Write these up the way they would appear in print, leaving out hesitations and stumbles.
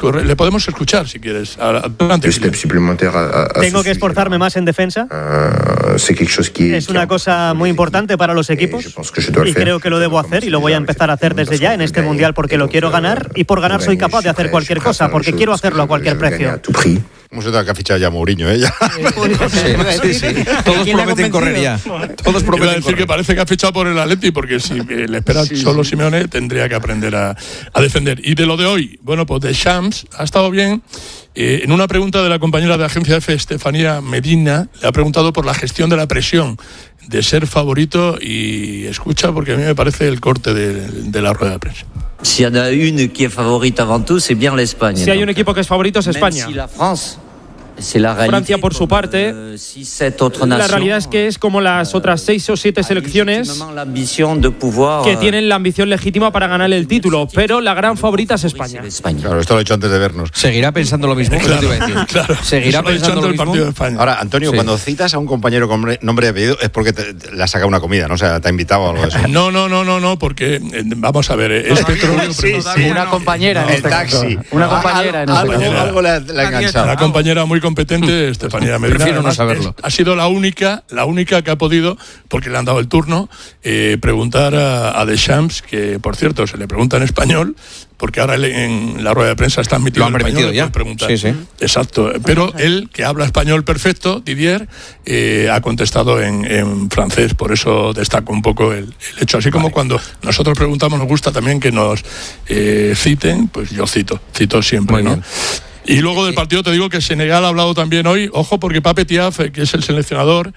Le podemos escuchar si quieres. Adelante. Tengo que esforzarme más en defensa. Es una cosa muy importante para los equipos y creo que lo debo hacer y lo voy a empezar a hacer desde ya en este mundial porque lo quiero ganar y por ganar soy capaz de hacer cualquier cosa porque quiero hacerlo a cualquier precio. ¿Cómo se da que ha fichado ya Mourinho, ella? Sí. Todos prometen correr ya. Todos prometen decir que parece que ha fichado por el Atleti, porque si le espera solo Simeone, tendría que aprender a defender. Y de lo de hoy, bueno, pues Deschamps ha estado bien. En una pregunta de la compañera de Agencia F, Estefanía Medina, le ha preguntado por la gestión de la presión de ser favorito y escucha, porque a mí me parece el corte de la rueda de prensa. Si hay un que es favorita avant tout, c'est bien l'Espagne. Si hay un equipo que es favorito es España. Francia, por su parte, la realidad es que es como las otras 6 o 7 selecciones que tienen la ambición legítima para ganar el título, pero la gran favorita es España. Claro, esto lo he hecho antes de vernos. ¿Seguirá pensando lo mismo? Claro, te iba a decir. Claro. ¿Seguirá pensando lo mismo? Partido de España. Ahora, Antonio, cuando citas a un compañero con nombre y apellido es porque le has sacado una comida, ¿no? O sea, te ha invitado o algo de eso. No, porque vamos a ver, es petróleo. Sí, una compañera en el taxi. Una compañera en este caso. Algo le ha enganchado. Una compañera muy competente, Estefanía Medina. Prefiero no saberlo. Ha sido la única que ha podido, porque le han dado el turno, preguntar a Deschamps, que por cierto se le pregunta en español, porque ahora en la rueda de prensa está admitido. Lo han permitido ya. Sí. Exacto. Pero él, que habla español perfecto, Didier, ha contestado en francés. Por eso destaco un poco el hecho. Así como cuando nosotros preguntamos, nos gusta también que nos citen, pues yo cito siempre, muy ¿no? bien. Y luego del partido te digo que Senegal ha hablado también hoy. Ojo, porque Pape Thiaw, que es el seleccionador,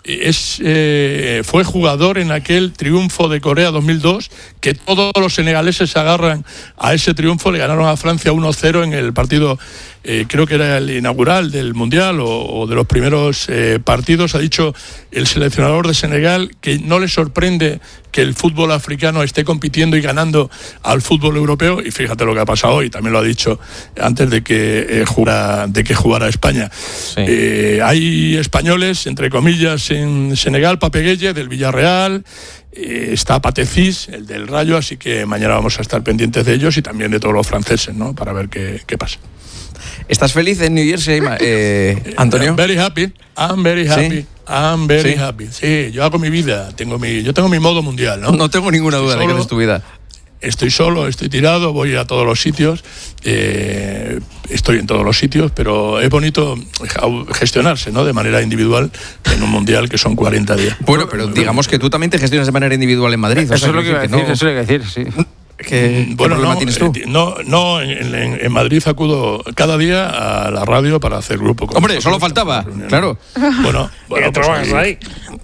fue jugador en aquel triunfo de Corea 2002, que todos los senegaleses se agarran a ese triunfo. Le ganaron a Francia 1-0 en el partido, creo que era el inaugural del Mundial o de los primeros partidos. Ha dicho el seleccionador de Senegal que no le sorprende que el fútbol africano esté compitiendo y ganando al fútbol europeo, y fíjate lo que ha pasado hoy, también lo ha dicho antes de que jugara España. Sí. Hay españoles, entre comillas, en Senegal, Pape Gueye del Villarreal, está Patecis, el del Rayo, así que mañana vamos a estar pendientes de ellos y también de todos los franceses, ¿no? Para ver qué pasa. ¿Estás feliz en New Jersey, Antonio? I'm very happy. ¿Sí? I'm very happy. Sí, yo hago mi vida, yo tengo mi modo mundial, ¿no? No tengo ninguna duda de que es tu vida. Estoy solo, estoy tirado, voy a todos los sitios, estoy en todos los sitios, pero es bonito gestionarse, ¿no? De manera individual en un mundial que son 40 días. Bueno, pero digamos que tú también te gestionas de manera individual en Madrid. Eso es lo que iba a decir, eso es lo que iba a decir, sí. ¿Qué problema tienes tú? En Madrid acudo cada día a la radio para hacer grupo. Hombre, solo faltaba, claro. Bueno, pues ahí.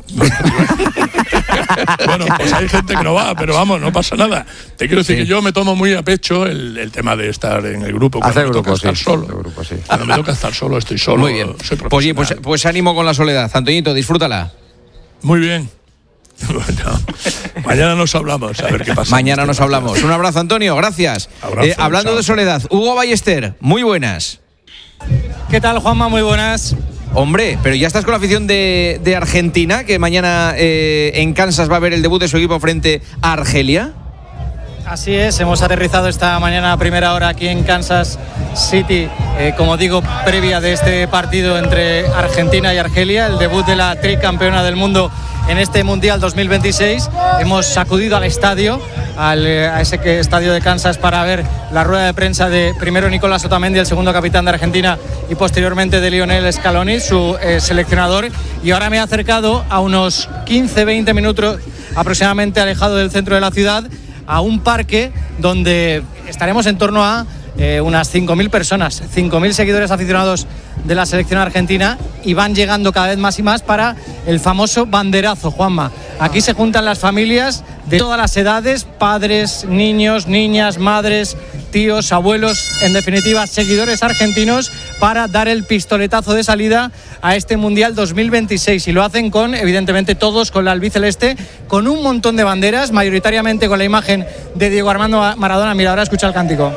Bueno, pues hay gente que no va, pero vamos, no pasa nada. Te quiero decir que yo me tomo muy a pecho el tema de estar en el grupo. Cuando me toca estar solo. Cuando me toca estar solo, estoy solo. Muy bien. Pues ánimo con la soledad. Antoñito, disfrútala. Muy bien. Bueno, mañana nos hablamos, a ver qué pasa. Mañana nos hablamos. Un abrazo, Antonio, gracias. Hablando de soledad, Hugo Ballester, muy buenas. ¿Qué tal, Juanma? Muy buenas. Hombre, pero ya estás con la afición de Argentina, que mañana en Kansas va a haber el debut de su equipo frente a Argelia. Así es, hemos aterrizado esta mañana a primera hora aquí en Kansas City, como digo, previa de este partido entre Argentina y Argelia, el debut de la tricampeona del mundo en este Mundial 2026. Hemos acudido al estadio, a ese estadio de Kansas, para ver la rueda de prensa de primero Nicolás Otamendi, el segundo capitán de Argentina, y posteriormente de Lionel Scaloni, su seleccionador. Y ahora me he acercado a unos 15-20 minutos aproximadamente alejado del centro de la ciudad, a un parque donde estaremos en torno a unas 5.000 personas, 5.000 seguidores aficionados de la selección argentina, y van llegando cada vez más y más para el famoso banderazo, Juanma. Aquí se juntan las familias de todas las edades, padres, niños, niñas, madres, tíos, abuelos, en definitiva, seguidores argentinos, para dar el pistoletazo de salida a este Mundial 2026. Y lo hacen con, evidentemente, todos con la albiceleste, con un montón de banderas, mayoritariamente con la imagen de Diego Armando Maradona. Mira, ahora escucha el cántico.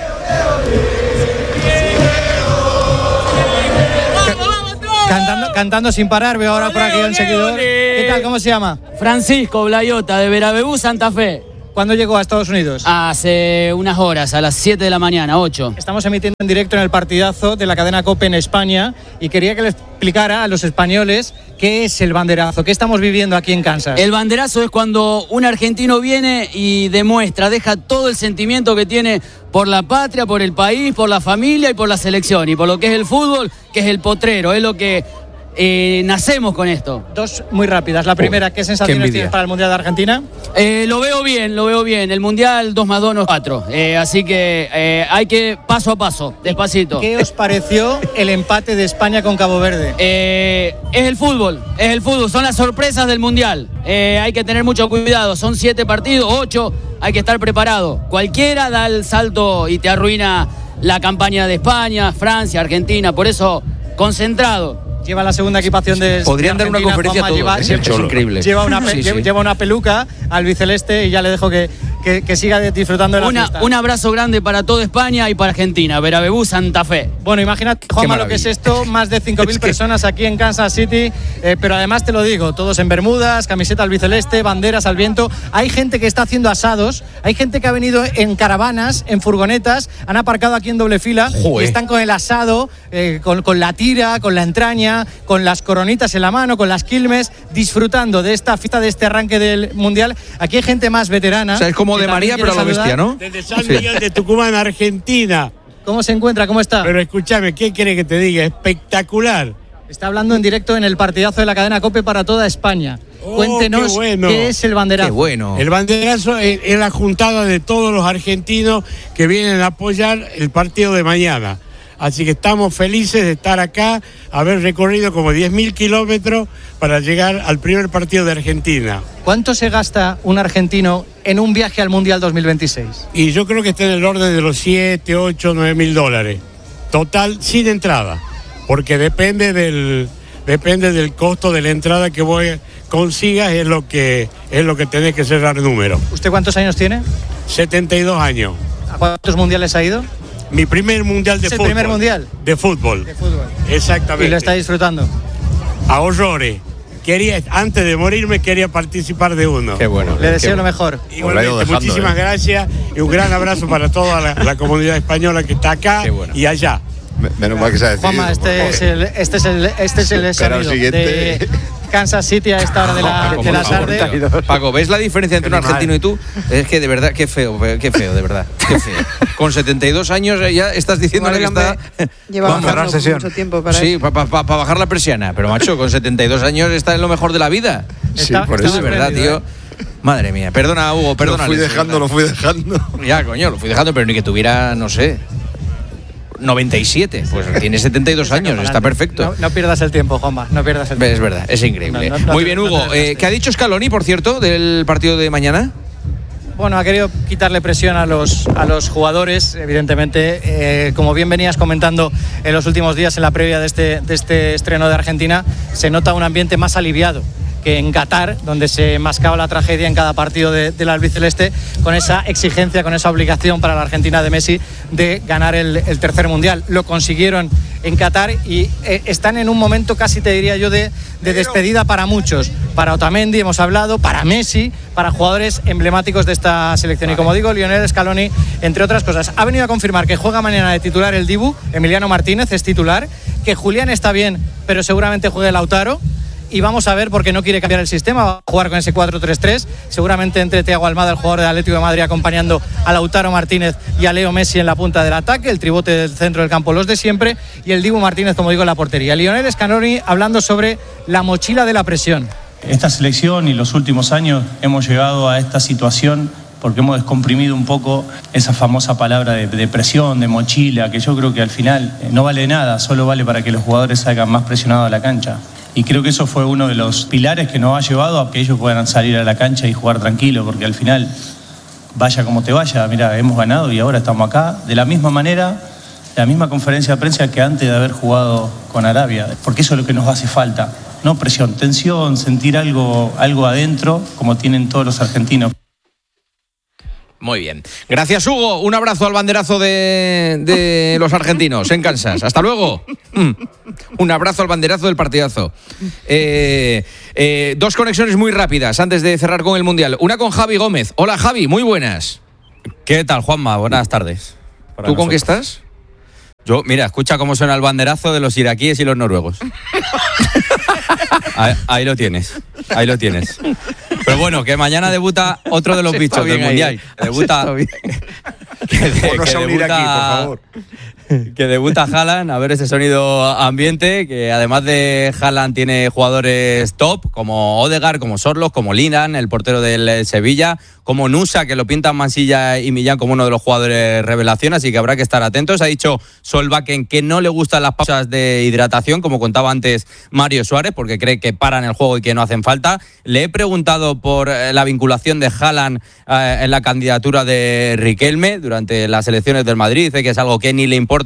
Cantando sin parar. Veo ahora por aquí a un seguidor. ¿Qué tal? ¿Cómo se llama? Francisco Blayota, de Verabebú, Santa Fe. ¿Cuándo llegó a Estados Unidos? Hace unas horas, a las 7 de la mañana, 8. Estamos emitiendo en directo en el partidazo de la cadena COPE en España y quería que le explicara a los españoles qué es el banderazo, qué estamos viviendo aquí en Kansas. El banderazo es cuando un argentino viene y demuestra, deja todo el sentimiento que tiene por la patria, por el país, por la familia y por la selección y por lo que es el fútbol, que es el potrero, es lo que nacemos con esto. Dos muy rápidas. La primera, ¿qué sensaciones tienes para el Mundial de Argentina? Lo veo bien. El Mundial 2 más 2 no es 4. Así que hay que paso a paso, despacito. ¿Qué os pareció el empate de España con Cabo Verde? Es el fútbol, son las sorpresas del Mundial. Hay que tener mucho cuidado, son 7 partidos, 8, hay que estar preparado. Cualquiera da el salto y te arruina la campaña de España, Francia, Argentina, por eso concentrado. Lleva la segunda equipación de Podrían dar una conferencia a todos, es increíble. Lleva una peluca albiceleste y ya le dejo que siga disfrutando de la fiesta. Un abrazo grande para toda España y para Argentina, Verabebú, Santa Fe. Bueno, imagínate, Juanma, lo que es esto, más de 5.000 personas aquí en Kansas City, pero además te lo digo, todos en bermudas, camiseta albiceleste, banderas al viento. Hay gente que está haciendo asados, hay gente que ha venido en caravanas, en furgonetas, han aparcado aquí en doble fila y están con el asado, con la tira, con la entraña, con las coronitas en la mano, con las quilmes, disfrutando de esta fiesta, de este arranque del Mundial. Aquí hay gente más veterana. O sea, es como de María, pero a lo bestia, ¿no? Desde San Miguel de Tucumán, Argentina. ¿Cómo se encuentra? ¿Cómo está? Pero escúchame, ¿qué quiere que te diga? Espectacular. Está hablando en directo en el partidazo de la cadena COPE para toda España. Cuéntenos qué es el banderazo. Qué bueno. El banderazo es la juntada de todos los argentinos que vienen a apoyar el partido de mañana. Así que estamos felices de estar acá, haber recorrido como 10.000 kilómetros para llegar al primer partido de Argentina. ¿Cuánto se gasta un argentino en un viaje al Mundial 2026? Y yo creo que está en el orden de los 7, 8, 9 mil dólares. Total, sin entrada. Porque depende del costo de la entrada que consigas, es lo que tenés que cerrar número. ¿Usted cuántos años tiene? 72 años. ¿A cuántos mundiales ha ido? Mi primer mundial de fútbol. ¿El primer mundial? De fútbol. De fútbol. Exactamente. ¿Y lo está disfrutando? A horrores. Antes de morirme, quería participar de uno. Qué bueno. Le deseo lo mejor. Igualmente, muchísimas gracias y un gran abrazo para toda la comunidad española que está acá y allá. Menos mal que se ha decidido. Juanma, este es el sonido de Kansas City a esta hora de la tarde. Paco, ¿ves la diferencia entre un argentino y tú? Es que de verdad, qué feo, de verdad. Qué feo. Con 72 años ya estás diciéndole que está... Lleva mucho tiempo para sí, para bajar la persiana. Pero, macho, con 72 años está en lo mejor de la vida. Sí, por eso es verdad, tío. Madre mía, perdona, Hugo, perdona. Lo fui dejando. Ya, coño, lo fui dejando, pero ni que tuviera, no sé... 97, pues tiene 72 años, está perfecto. No pierdas el tiempo, Juanma, no pierdas el tiempo. Es verdad, es increíble. Muy bien, Hugo. ¿Qué ha dicho Scaloni, por cierto, del partido de mañana? Bueno, ha querido quitarle presión a los jugadores, evidentemente. Como bien venías comentando en los últimos días en la previa de este estreno de Argentina, se nota un ambiente más aliviado que en Qatar, donde se mascaba la tragedia en cada partido del albiceleste, con esa exigencia, con esa obligación para la Argentina de Messi de ganar el tercer mundial. Lo consiguieron en Qatar y están en un momento, casi te diría yo, de despedida para muchos. Para Otamendi hemos hablado, para Messi, para jugadores emblemáticos de esta selección. Y como digo, Lionel Scaloni, entre otras cosas, ha venido a confirmar que juega mañana de titular el Dibu, Emiliano Martínez es titular, que Julián está bien, pero seguramente juegue Lautaro. Y vamos a ver, porque no quiere cambiar el sistema, va a jugar con ese 4-3-3, seguramente entre Thiago Almada, el jugador del Atlético de Madrid, acompañando a Lautaro Martínez y a Leo Messi en la punta del ataque, el tribote del centro del campo, los de siempre, y el Dibu Martínez, como digo, en la portería. Lionel Scaloni hablando sobre la mochila de la presión. Esta selección y los últimos años hemos llegado a esta situación porque hemos descomprimido un poco esa famosa palabra de presión, de mochila, que yo creo que al final no vale nada, solo vale para que los jugadores salgan más presionados a la cancha. Y creo que eso fue uno de los pilares que nos ha llevado a que ellos puedan salir a la cancha y jugar tranquilo, porque al final, vaya como te vaya, mira, hemos ganado y ahora estamos acá, de la misma manera, la misma conferencia de prensa que antes de haber jugado con Arabia, porque eso es lo que nos hace falta, no presión, tensión, sentir algo adentro, como tienen todos los argentinos. Muy bien. Gracias, Hugo. Un abrazo al banderazo de los argentinos en Kansas. Hasta luego. Un abrazo al banderazo del partidazo. Dos conexiones muy rápidas antes de cerrar con el Mundial. Una con Javi Gómez. Hola, Javi, muy buenas. ¿Qué tal, Juanma? Buenas tardes. ¿Tú con qué estás? Yo, mira, escucha cómo suena el banderazo de los iraquíes y los noruegos. Ahí lo tienes. Pero bueno, que mañana debuta otro de los bichos del Mundial. Debuta... Que debuta Haaland, a ver ese sonido ambiente, que además de Haaland tiene jugadores top, como Odegaard, como Sorloth, como Linan, el portero del Sevilla, como Nusa, que lo pintan Mansilla y Millán como uno de los jugadores revelación, así que habrá que estar atentos. Ha dicho Solbakken que no le gustan las pausas de hidratación, como contaba antes Mario Suárez, porque cree que paran el juego y que no hacen falta. Le he preguntado por la vinculación de Haaland en la candidatura de Riquelme durante las elecciones del Madrid. Dice que es algo que ni le importa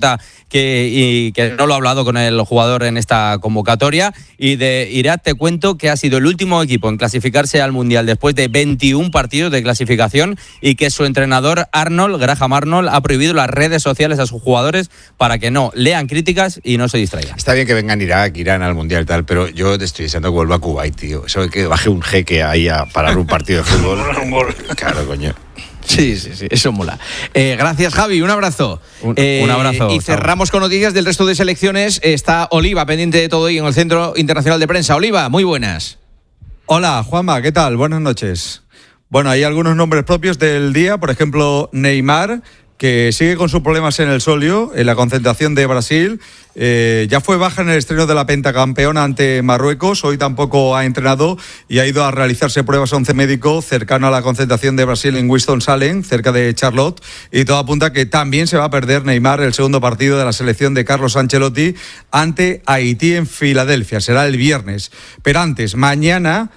y que no lo ha hablado con el jugador en esta convocatoria. Y de Irak te cuento que ha sido el último equipo en clasificarse al Mundial después de 21 partidos de clasificación y que su entrenador Graham Arnold, ha prohibido las redes sociales a sus jugadores para que no lean críticas y no se distraigan. Está bien que vengan Irak, Irán al Mundial y tal, pero yo te estoy deseando que vuelva a Kuwait, tío. Eso de que baje un jeque ahí a parar un partido de fútbol. Claro, coño. Sí, eso mola. Gracias, Javi, un abrazo. Un abrazo. Y cerramos con noticias del resto de selecciones. Está Oliva pendiente de todo ello en el Centro Internacional de Prensa. Oliva, muy buenas. Hola, Juanma, ¿qué tal? Buenas noches. Bueno, hay algunos nombres propios del día, por ejemplo, Neymar, que sigue con sus problemas en el solio, en la concentración de Brasil. Ya fue baja en el estreno de la pentacampeona ante Marruecos, hoy tampoco ha entrenado y ha ido a realizarse pruebas a once médico cercano a la concentración de Brasil en Winston-Salem, cerca de Charlotte, y todo apunta que también se va a perder Neymar el segundo partido de la selección de Carlos Ancelotti ante Haití en Filadelfia, será el viernes. Pero antes, mañana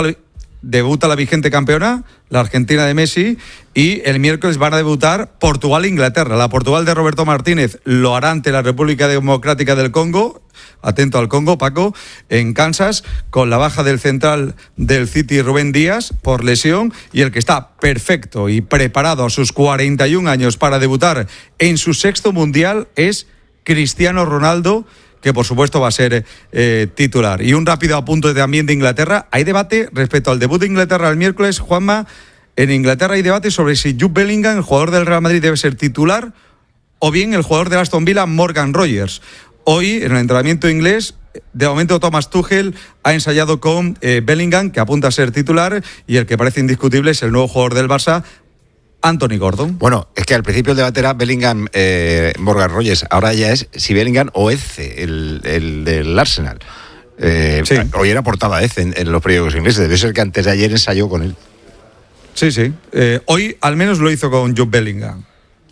debuta la vigente campeona, la Argentina de Messi, y el miércoles van a debutar Portugal e Inglaterra. La Portugal de Roberto Martínez lo hará ante la República Democrática del Congo, atento al Congo, Paco, en Kansas, con la baja del central del City Rubén Díaz por lesión, y el que está perfecto y preparado a sus 41 años para debutar en su sexto mundial es Cristiano Ronaldo, que por supuesto va a ser titular. Y un rápido apunte también de Inglaterra. Hay debate respecto al debut de Inglaterra el miércoles, Juanma. En Inglaterra hay debate sobre si Jude Bellingham, el jugador del Real Madrid, debe ser titular o bien el jugador de Aston Villa, Morgan Rogers. Hoy, en el entrenamiento inglés, de momento Thomas Tuchel ha ensayado con Bellingham, que apunta a ser titular, y el que parece indiscutible es el nuevo jugador del Barça, Anthony Gordon. Bueno, es que al principio el debate era Bellingham, Morgan Rogers. Ahora ya es si Bellingham o Eze, el del Arsenal. Sí. Hoy era portada Eze en los periódicos ingleses. Debe ser que antes de ayer ensayó con él. Sí. Hoy al menos lo hizo con Jude Bellingham.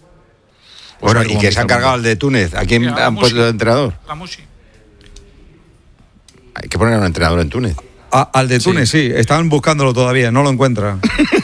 Bueno, y que se han cargado al de Túnez. ¿A quién han puesto de entrenador? La Musi. Hay que poner a un entrenador en Túnez. Al de Túnez, sí. Estaban buscándolo todavía, no lo encuentran.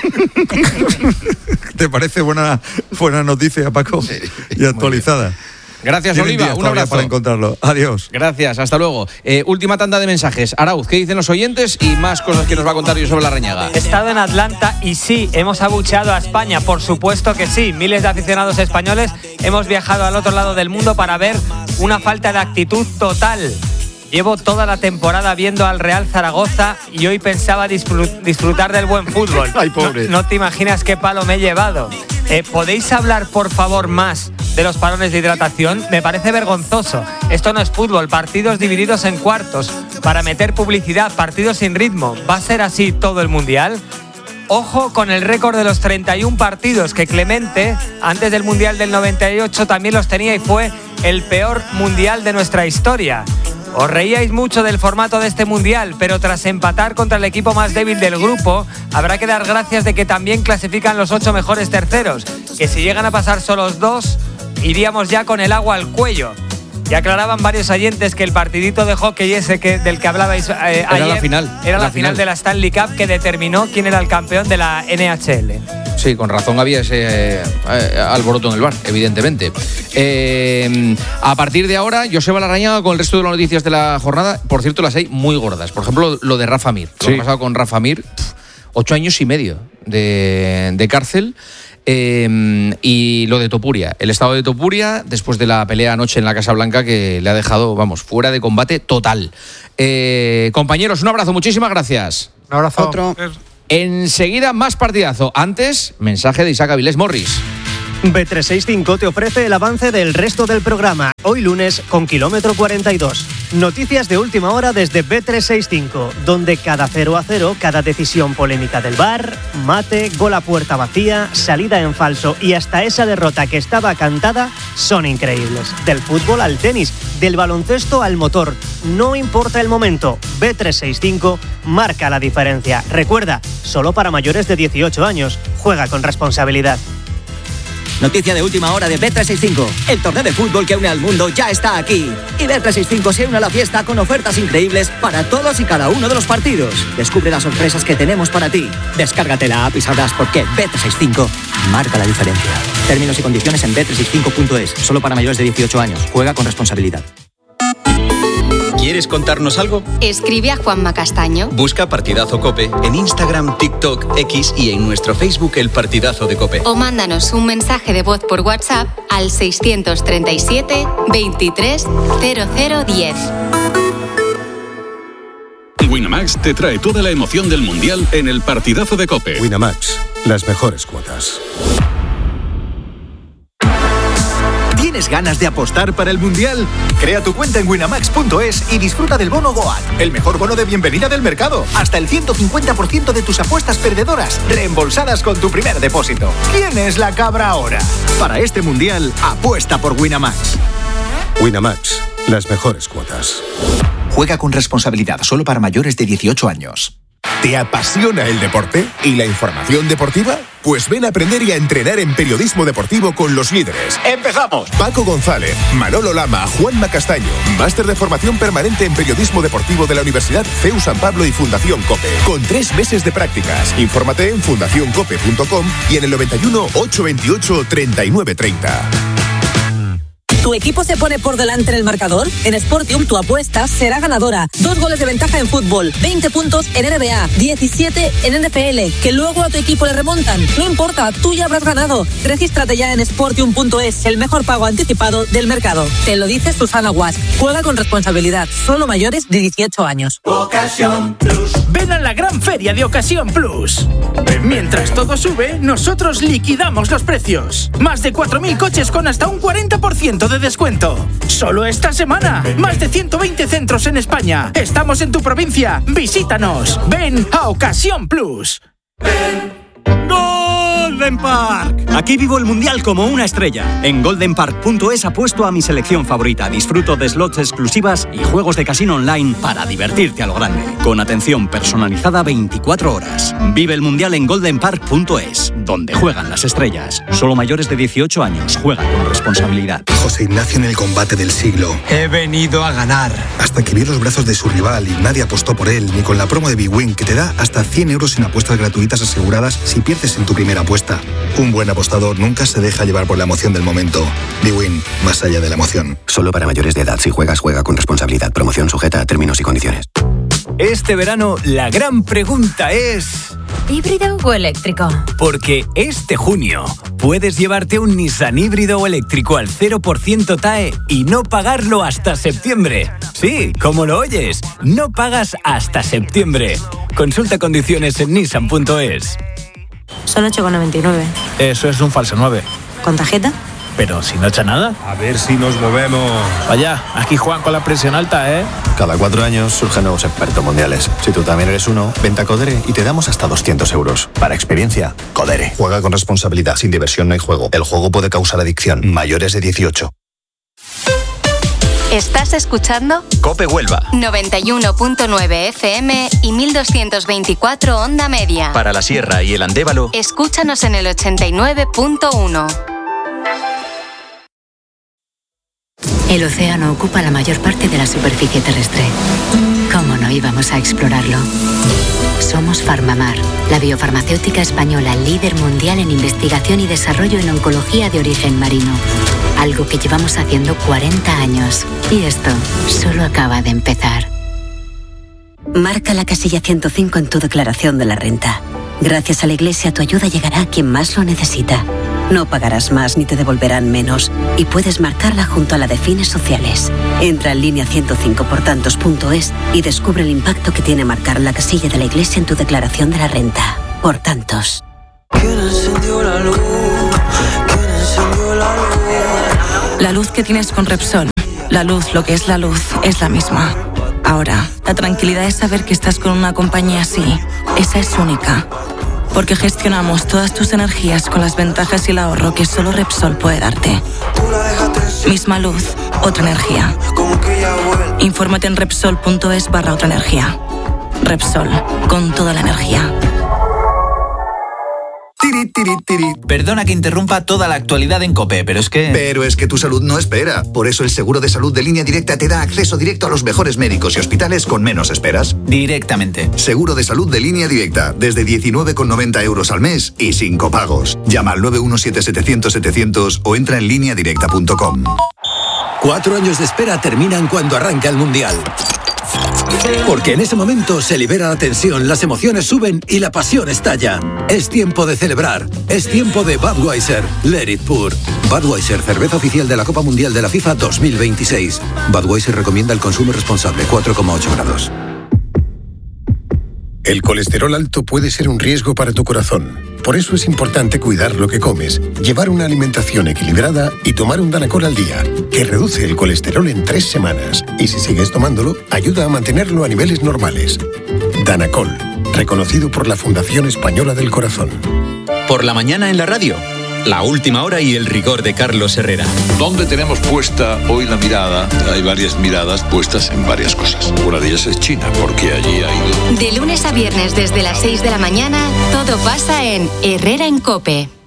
¿Te parece buena noticia, Paco? Sí, y actualizada. Gracias, Oliva. Un abrazo. Para encontrarlo. Adiós. Gracias, hasta luego. Última tanda de mensajes. Arauz, ¿qué dicen los oyentes? Y más cosas que nos va a contar Josep Larrañaga. He estado en Atlanta y sí, hemos abucheado a España. Por supuesto que sí. Miles de aficionados españoles hemos viajado al otro lado del mundo para ver una falta de actitud total. Llevo toda la temporada viendo al Real Zaragoza y hoy pensaba disfrutar del buen fútbol. Ay, pobre. No te imaginas qué palo me he llevado. ¿Podéis hablar, por favor, más de los parones de hidratación? Me parece vergonzoso. Esto no es fútbol. Partidos divididos en cuartos para meter publicidad, partidos sin ritmo. ¿Va a ser así todo el Mundial? Ojo con el récord de los 31 partidos, que Clemente, antes del Mundial del 98, también los tenía y fue el peor Mundial de nuestra historia. Os reíais mucho del formato de este Mundial, pero tras empatar contra el equipo más débil del grupo, habrá que dar gracias de que también clasifican los 8 mejores terceros, que si llegan a pasar solos 2, iríamos ya con el agua al cuello. Ya aclaraban varios oyentes que el partidito de hockey ese del que hablabais ayer era la final. Era la final de la Stanley Cup, que determinó quién era el campeón de la NHL. Sí, con razón había ese alboroto en el bar, evidentemente. A partir de ahora, Joseba Larrañaga con el resto de las noticias de la jornada. Por cierto, las hay muy gordas. Por ejemplo, lo de Rafa Mir. Lo que ha pasado con Rafa Mir, 8 años y medio de cárcel. Y lo de Topuria, el estado de Topuria después de la pelea anoche en la Casa Blanca que le ha dejado, fuera de combate total. Compañeros, un abrazo, muchísimas gracias. Un abrazo. Otro. Enseguida más partidazo. Antes, mensaje de Isaac Avilés Morris. Bet365 te ofrece el avance del resto del programa. Hoy lunes con kilómetro 42. Noticias de última hora desde Bet365, donde cada 0-0, cada decisión polémica del VAR, mate, gol a puerta vacía, salida en falso y hasta esa derrota que estaba cantada son increíbles. Del fútbol al tenis, del baloncesto al motor. No importa el momento, Bet365 marca la diferencia. Recuerda, solo para mayores de 18 años. Juega con responsabilidad. Noticia de última hora de Bet365. El torneo de fútbol que une al mundo ya está aquí. Y Bet365 se une a la fiesta con ofertas increíbles para todos y cada uno de los partidos. Descubre las sorpresas que tenemos para ti. Descárgate la app y sabrás por qué Bet365 marca la diferencia. Términos y condiciones en bet365.es. Solo para mayores de 18 años. Juega con responsabilidad. ¿Quieres contarnos algo? Escribe a Juanma Castaño. Busca Partidazo COPE en Instagram, TikTok, X y en nuestro Facebook El Partidazo de COPE. O mándanos un mensaje de voz por WhatsApp al 637 23 0010. Winamax te trae toda la emoción del Mundial en El Partidazo de COPE. Winamax, las mejores cuotas. ¿Tienes ganas de apostar para el Mundial? Crea tu cuenta en winamax.es y disfruta del bono GOAT, el mejor bono de bienvenida del mercado. Hasta el 150% de tus apuestas perdedoras, reembolsadas con tu primer depósito. ¿Quién es la cabra ahora? Para este Mundial, apuesta por Winamax. Winamax, las mejores cuotas. Juega con responsabilidad, solo para mayores de 18 años. ¿Te apasiona el deporte y la información deportiva? Pues ven a aprender y a entrenar en periodismo deportivo con los líderes. ¡Empezamos! Paco González, Manolo Lama, Juanma Castaño. Máster de formación permanente en periodismo deportivo de la Universidad CEU San Pablo y Fundación COPE. Con 3 meses de prácticas. Infórmate en fundacioncope.com y en el 91 828 3930. ¿Tu equipo se pone por delante en el marcador? En Sportium tu apuesta será ganadora. 2 goles de ventaja en fútbol, 20 puntos en NBA, 17 en NFL, que luego a tu equipo le remontan. No importa, tú ya habrás ganado. Regístrate ya en Sportium.es, el mejor pago anticipado del mercado. Te lo dice Susana Guas. Juega con responsabilidad, solo mayores de 18 años. Ocasión Plus. Ven a la gran feria de Ocasión Plus. Mientras todo sube, nosotros liquidamos los precios. Más de 4.000 coches con hasta un 40% de descuento. Solo esta semana. Más de 120 centros en España. Estamos en tu provincia. Visítanos. Ven a Ocasión Plus. Golden Park. Aquí vivo el Mundial como una estrella. En goldenpark.es apuesto a mi selección favorita. Disfruto de slots exclusivas y juegos de casino online para divertirte a lo grande. Con atención personalizada 24 horas. Vive el Mundial en goldenpark.es, donde juegan las estrellas. Solo mayores de 18 años. Juega con responsabilidad. José Ignacio en el combate del siglo. He venido a ganar. Hasta que vio los brazos de su rival y nadie apostó por él, ni con la promo de BWin, que te da hasta 100 euros en apuestas gratuitas aseguradas si pierdes en tu primera apuesta. Un buen apostador nunca se deja llevar por la emoción del momento. BWin, más allá de la emoción. Solo para mayores de edad. Si juegas, juega con responsabilidad. Promoción sujeta a términos y condiciones. Este verano, la gran pregunta es... ¿híbrido o eléctrico? Porque este junio puedes llevarte un Nissan híbrido o eléctrico al 0% TAE y no pagarlo hasta septiembre. Sí, como lo oyes, no pagas hasta septiembre. Consulta condiciones en nissan.es. Son 8,99. Eso es un falso 9. ¿Con tarjeta? Pero si no echa nada. A ver si nos movemos. Vaya, aquí juegan con la presión alta, ¿eh? Cada 4 años surgen nuevos expertos mundiales. Si tú también eres uno, vente a Codere y te damos hasta 200 euros. Para experiencia, Codere. Juega con responsabilidad. Sin diversión no hay juego. El juego puede causar adicción. Mayores de 18. ¿Estás escuchando? COPE Huelva. 91.9 FM y 1224 onda media. Para la Sierra y el Andévalo. Escúchanos en el 89.1. El océano ocupa la mayor parte de la superficie terrestre. ¿Cómo no íbamos a explorarlo? Somos Farmamar, la biofarmacéutica española líder mundial en investigación y desarrollo en oncología de origen marino. Algo que llevamos haciendo 40 años. Y esto solo acaba de empezar. Marca la casilla 105 en tu declaración de la renta. Gracias a la Iglesia, tu ayuda llegará a quien más lo necesita. No pagarás más ni te devolverán menos. Y puedes marcarla junto a la de fines sociales. Entra en línea 105portantos.es y descubre el impacto que tiene marcar la casilla de la Iglesia en tu declaración de la renta. Por tantos. ¿Quién encendió la luz? ¿Quién encendió la luz? La luz que tienes con Repsol. La luz, lo que es la luz, es la misma. Ahora, la tranquilidad es saber que estás con una compañía así. Esa es única. Porque gestionamos todas tus energías con las ventajas y el ahorro que solo Repsol puede darte. Misma luz, otra energía. Infórmate en Repsol.es/otra energía. Repsol, con toda la energía. Perdona que interrumpa toda la actualidad en COPE, pero es que tu salud no espera. Por eso el seguro de salud de Línea Directa te da acceso directo a los mejores médicos y hospitales con menos esperas. Directamente. Seguro de salud de Línea Directa, desde 19,90 € al mes y sin copagos. Llama al 917-700-700 o entra en lineadirecta.com. 4 años de espera terminan cuando arranca el Mundial. Porque en ese momento se libera la tensión, las emociones suben y la pasión estalla. Es tiempo de celebrar. Es tiempo de Budweiser. Let it pour. Budweiser, cerveza oficial de la Copa Mundial de la FIFA 2026. Budweiser recomienda el consumo responsable, 4,8 grados. El colesterol alto puede ser un riesgo para tu corazón. Por eso es importante cuidar lo que comes, llevar una alimentación equilibrada y tomar un Danacol al día, que reduce el colesterol en 3 semanas. Y si sigues tomándolo, ayuda a mantenerlo a niveles normales. Danacol, reconocido por la Fundación Española del Corazón. Por la mañana en la radio. La última hora y el rigor de Carlos Herrera. ¿Dónde tenemos puesta hoy la mirada? Hay varias miradas puestas en varias cosas. Una de ellas es China, porque allí ha ido. De lunes a viernes desde las 6 de la mañana, todo pasa en Herrera en COPE.